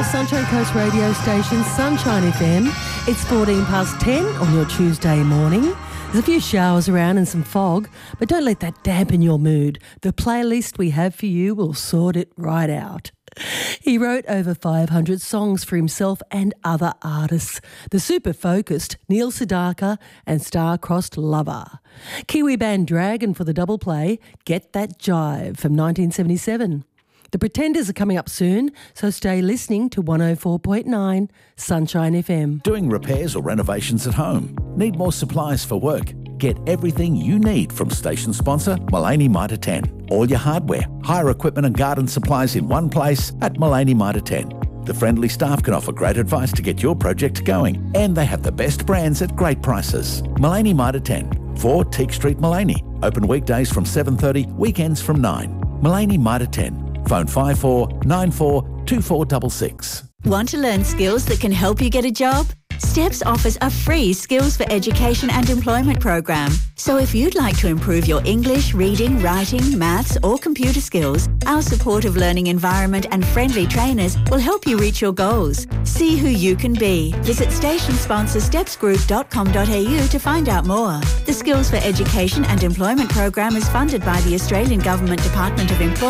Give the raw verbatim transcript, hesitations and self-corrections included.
Sunshine Coast radio station, Sunshine F M. It's fourteen past ten on your Tuesday morning. There's a few showers around and some fog, but don't let that dampen your mood. The playlist we have for you will sort it right out. He wrote over five hundred songs for himself and other artists. The super focused Neil Sedaka and Star-Crossed Lover. Kiwi band Dragon for the double play Get That Jive from nineteen seventy-seven. The Pretenders are coming up soon, so stay listening to one oh four point nine Sunshine F M. Doing repairs or renovations at home? Need more supplies for work? Get everything you need from station sponsor Mullaney Mitre ten. All your hardware, hire equipment and garden supplies in one place at Mullaney Mitre ten. The friendly staff can offer great advice to get your project going, and they have the best brands at great prices. Mullaney Mitre ten, four Teak Street, Mullaney. Open weekdays from seven thirty, weekends from nine. Mullaney Mitre ten. Phone five four nine four two four six six. Want to learn skills that can help you get a job? STEPS offers a free Skills for Education and Employment program. So if you'd like to improve your English, reading, writing, maths or computer skills, our supportive learning environment and friendly trainers will help you reach your goals. See who you can be. Visit station sponsor steps group dot com dot a u to find out more. The Skills for Education and Employment program is funded by the Australian Government Department of Employment